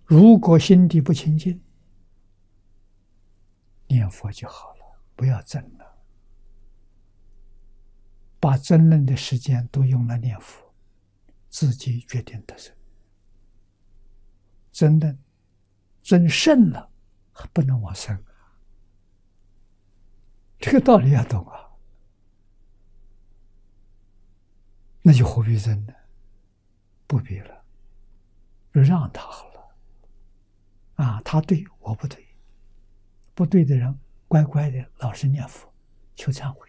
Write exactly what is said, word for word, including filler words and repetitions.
如果心地不清净，念佛就好了，不要争了，把争论的时间都用来念佛，自己决定得胜。争论争胜了，还不能往生啊，这个道理要懂啊。那就何必争呢？不必了，就让他好了。啊，他对我不对，不对的人乖乖的老实念佛，求忏悔。